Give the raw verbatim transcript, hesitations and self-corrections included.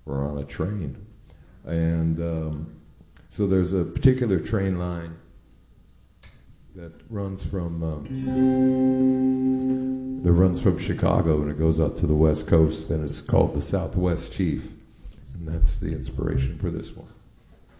or on a train. And um, so there's a particular train line that runs from um, that runs from Chicago, and it goes out to the West Coast, and it's called the Southwest Chief, and that's the inspiration for this one.